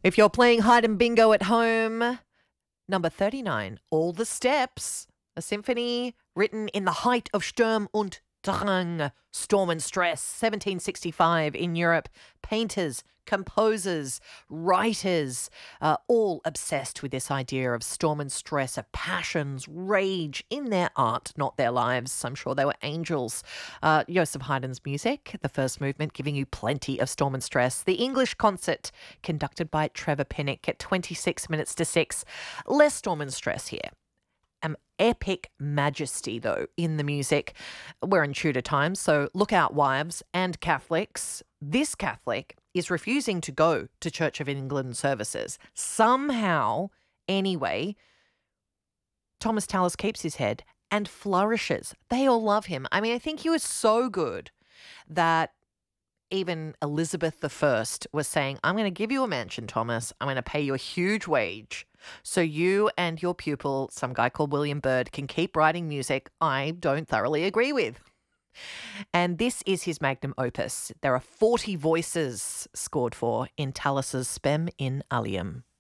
If you're playing hide and bingo at home, number 39, All the Steps, a symphony written in the height of Sturm und Drang, storm and stress, 1765 in Europe. Painters, composers, writers, all obsessed with this idea of storm and stress, of passions, rage in their art, not their lives. I'm sure they were angels. Joseph Haydn's music, the first movement, giving you plenty of storm and stress. The English concert, conducted by Trevor Pinnock at 26 minutes to 6. Less storm and stress here. Epic majesty, though, in the music. We're in Tudor times, so look out, wives and Catholics. This Catholic is refusing to go to Church of England services. Somehow, anyway, Thomas Tallis keeps his head and flourishes. They all love him. I mean, I think he was so good that even Elizabeth I was saying, I'm going to give you a mansion, Thomas. I'm going to pay you a huge wage so you and your pupil, some guy called William Byrd, can keep writing music I don't thoroughly agree with. And this is his magnum opus. There are 40 voices scored for in Tallis's Spem in Alium.